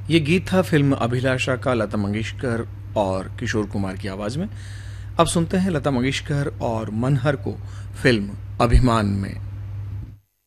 ये गीत था फिल्म अभिलाषा का, लता मंगेशकर और किशोर कुमार की आवाज में। अब सुनते हैं लता मंगेशकर और मनहर को फिल्म अभिमान में।